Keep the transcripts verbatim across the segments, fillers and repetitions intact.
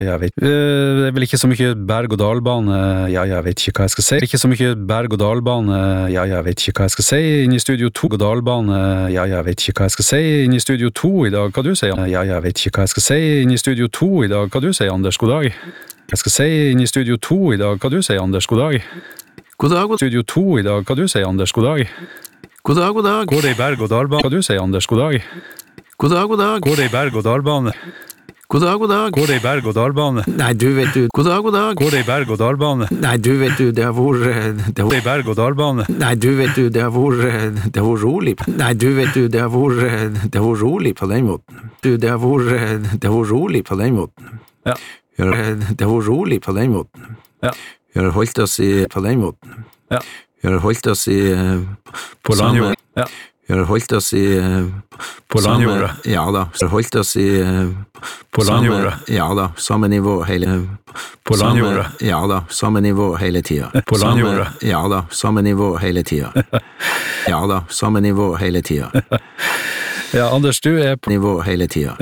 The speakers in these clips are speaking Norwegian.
Jeg vet, øh, det er vel ikke så mye berg- og dalbane, ja, jeg vet ikke hva jeg skal si. Det er ikke så mye berg- og dalbane, ja, jeg vet ikke hva jeg skal si. Inn i studio to, og dalbane, ja, jeg vet ikke hva jeg skal si. Inn i studio to i dag, hva du sier? Ja, jeg vet ikke hva jeg skal si. Inn i studio to i dag, hva du sier, Anders? God dag. Jeg skal si inn i studio to i dag, hva du sier, Anders? God dag. God dag, god studio to i dag, hva du sier, Anders? God dag. God dag, god dag. Går det i berg- og dalbane? Hva du sier, Anders? God dag. God dag, god dag. Går det i berg- og dalbane? God dag, god dag. Går det i berg- og dalbane? Nei, du vet du. God dag, god dag. Går det i berg- og dalbane? Nei, du vet du, det har vært... Går det i berg- og dalbane? Nei, du vet du, det har vært... Det har vært rolig. Nei, du vet du, det har vært... Det har vært rolig på den måten. Du, det har vært... Det har vært rolig på den måten. Ja. Det har vært rolig på den måten. Ja. Vi har holdt oss i... På den måten. Ja. Vi har holdt oss i... På landjord. Ja. Vi har holdt oss i... På landjordet? Ja da, vi har holdt oss i... På landjordet? Ja da, samme nivå hele... På landjordet? Ja da, samme nivå hele tida. På landjordet? Ja da, samme nivå hele tida. Ja da, samme nivå hele tida. Ja, Anders, du er på... Nivå hele tida.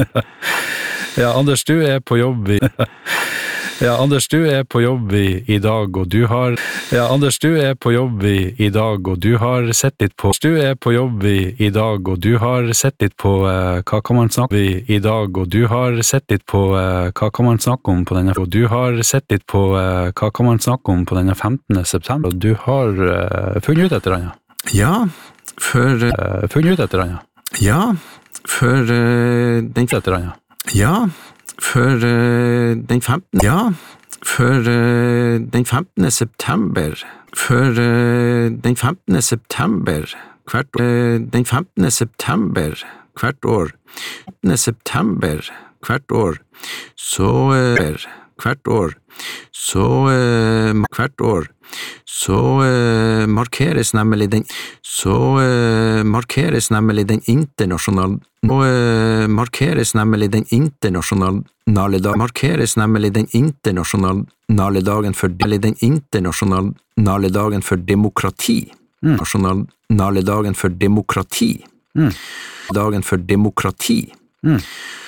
Ja, Anders, du er på jobb i... Ja, Anders, du er på jobb i, i dag, og du har... Ja, Anders, du er på jobb i, i dag, og du har sett litt på... Du er på jobb i, i dag, og du har sett litt på... Uh, hva kan man snakke i, i dag, og du har sett litt på... Uh, hva kan man snakke om på denne... Og du har sett litt på... Uh, hva kan man snakke om på denne femtende september, og du har uh, funnet ut etter denne. Ja, for... Uh, funnet ut etter denne. Ja, for... Uh, den... Etter denne. Ja, for uh, den femtende Ja, for uh, den femtende september For uh, den femtende september hvert uh, den femtende september hvert år femtende september hvert år så uh, hvert år så uh, hvert år så uh, markeres nemlig den så uh, markeres nemlig den internasjonale så uh, markeres nemlig den internasjonale dag markeres nemlig den internasjonale dagen for den internasjonale dagen for demokrati mm. nasjonale dagen for demokrati mm. dagen for demokrati mm.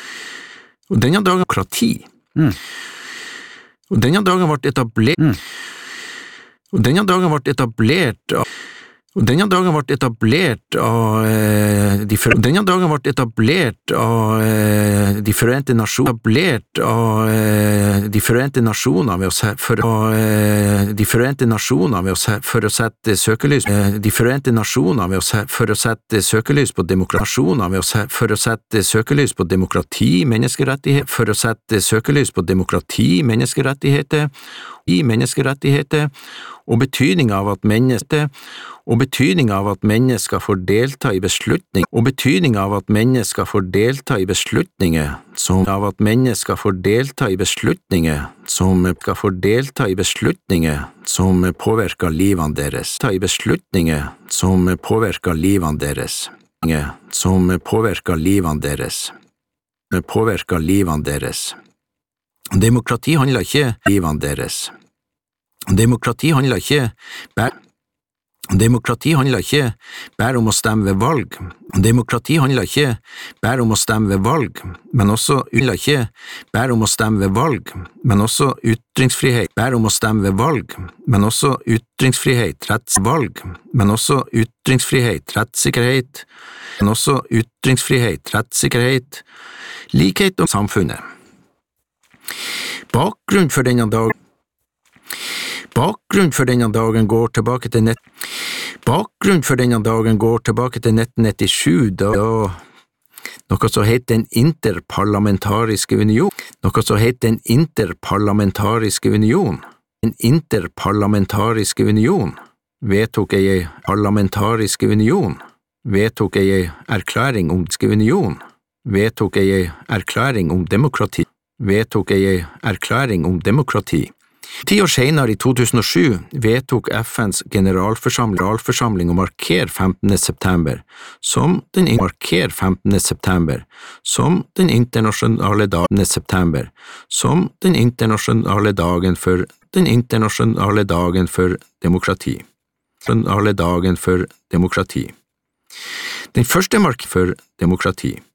og denne dagen demokrati mm. og denne dagen ble etablert mm. og denne dagen ble etablert av Og denne dagen ble etablert av eh, de for, denne dagen ble etablert av eh, de forente nasjoner etablert av eh, de forente nasjoner ved å for av eh, de forente nasjoner ved å for å sette søkelys eh, de forente nasjoner ved å for å sette søkelys på demokrati ved å for å sette søkelys på demokrati menneskerettigheter for å sette søkelys på demokrati menneskerettigheter i menneskerettigheter og betydning av at mennesker og betydning av at mennesker får delta i beslutning og betydning av at mennesker får delta i beslutninger som av at mennesker får delta i beslutninger som skal få delta i beslutninger som påvirker livene deres ta i beslutninger som påvirker livene deres som påvirker livene deres påvirker livene deres Demokrati handler ikke livene deres Demokrati handler ikke bare Demokrati handler ikke bare om å stemme ved valg. Demokrati handler ikke bare om å stemme ved valg, men også handler ikke bare om å stemme ved valg, men også ytringsfrihet. Bare om å stemme ved valg, men også ytringsfrihet, rettsvalg, men også ytringsfrihet, rettssikkerhet, men også ytringsfrihet, rettssikkerhet, likhet og samfunnet. Bakgrunn for denne dagen Bakgrunnen for denne dagen går tilbake til nett. Bakgrunnen for denne dagen går tilbake til nitten nittisju, da noe som heter Den interparlamentariske union. Noe som heter Den interparlamentariske union. Den interparlamentariske union vedtok ei parlamentariske union. Vedtok ei erklæring om union. Vedtok ei erklæring om demokrati. Vedtok ei erklæring om demokrati. Ti år senere, i to tusen og sju, vedtok F N's generalforsamling å markere femtende september som den markere femtende september som den internasjonale dagen september som den internasjonale dagen for den internasjonale dagen for demokrati. Den internasjonale dagen for demokrati. Den første mark for demokrati.